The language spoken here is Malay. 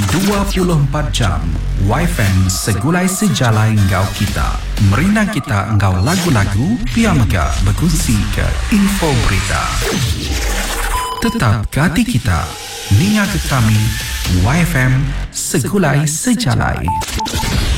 24 jam YFM segulai sejalai ngau kita. Merina kita ngau lagu-lagu, piamaga berkongsi ke info berita. Tetap ke hati kita. Ninga ke kami YFM segulai sejalai.